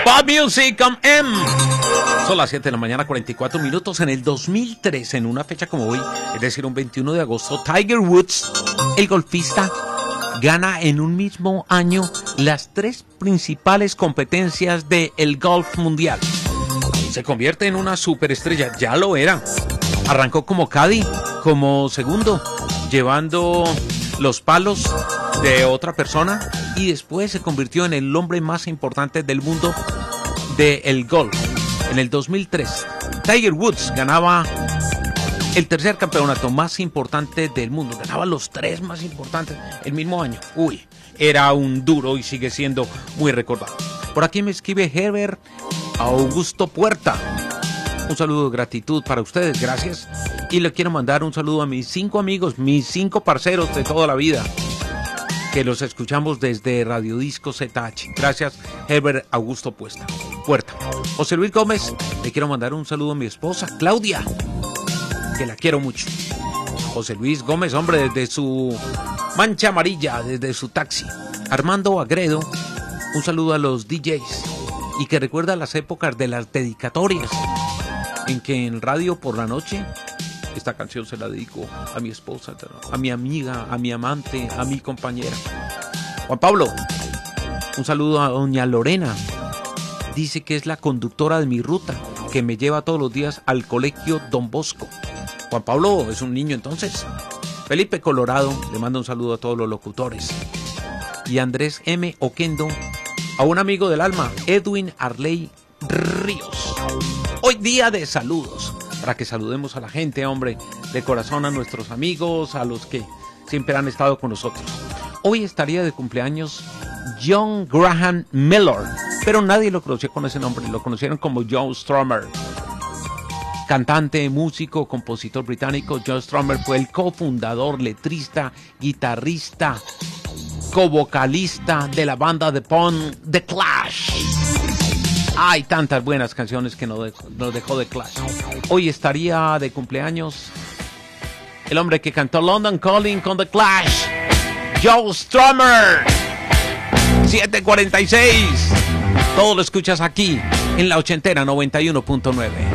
Pop Music con M. Son las 7 de la mañana, 44 minutos. En el 2003, en una fecha como hoy, es decir, un 21 de agosto, Tiger Woods, el golfista, gana en un mismo año las 3 principales competencias del golf mundial. Se convierte en una superestrella, ya lo era. Arrancó como caddy, como segundo, llevando los palos de otra persona, y después se convirtió en el hombre más importante del mundo del golf. En el 2003, Tiger Woods ganaba el tercer campeonato más importante del mundo. Ganaba los 3 más importantes el mismo año. Uy, era un duro y sigue siendo muy recordado. Por aquí me escribe Herbert Augusto Puerta. Un saludo de gratitud para ustedes, gracias. Y le quiero mandar un saludo a mis 5 amigos, mis 5 parceros de toda la vida, que los escuchamos desde Radio Disco ZH. Gracias, Herbert Augusto Puerta. José Luis Gómez, le quiero mandar un saludo a mi esposa, Claudia, que la quiero mucho. José Luis Gómez, hombre, desde su mancha amarilla, desde su taxi. Armando Agredo, un saludo a los DJs, y que recuerda las épocas de las dedicatorias, en que en radio por la noche, esta canción se la dedico a mi esposa, a mi amiga, a mi amante, a mi compañera. Juan Pablo, un saludo a doña Lorena. Dice que es la conductora de mi ruta, que me lleva todos los días al colegio Don Bosco. Juan Pablo es un niño entonces. Felipe Colorado, le mando un saludo a todos los locutores. Y Andrés M. Oquendo, a un amigo del alma, Edwin Arley Ríos. Hoy día de saludos, para que saludemos a la gente, hombre, de corazón, a nuestros amigos, a los que siempre han estado con nosotros. Hoy estaría de cumpleaños John Graham Miller, pero nadie lo conoció con ese nombre, lo conocieron como Joe Strummer. Cantante, músico, compositor británico, Joe Strummer fue el cofundador, letrista, guitarrista, co-vocalista de la banda de punk The Clash. Hay tantas buenas canciones que nos dejó The Clash. Hoy estaría de cumpleaños el hombre que cantó London Calling con The Clash, Joe Strummer. 7:46. Todo lo escuchas aquí en la ochentera 91.9.